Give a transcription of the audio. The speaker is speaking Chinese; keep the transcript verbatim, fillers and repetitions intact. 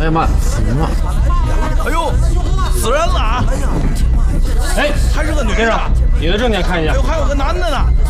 哎呀妈，死人了！ 哎呦，死人了！哎呀， 哎， 还是个女的。 你的证件看一下。 哎呦，还有个男的呢。